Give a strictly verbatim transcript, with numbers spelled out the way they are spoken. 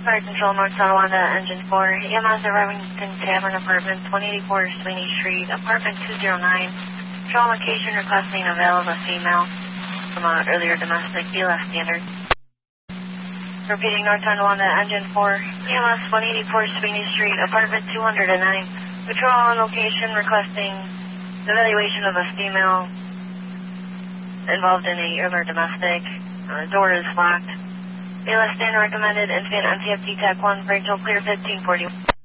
Fire Control, North Tonawanda, Engine four, E M S at Remington Tavern Apartment, twenty eighty-four Sweeney Street, Apartment two oh nine. Control location requesting avail of a female from an earlier domestic, B L S standard. Repeating, North Tonawanda, Engine four, E M S one eighty-four Sweeney Street, Apartment two oh nine. Control on location requesting evaluation of a female involved in a earlier domestic. Uh, door is locked. B L S standard recommended, infant N T F T TAC one, Rachel clear fifteen forty.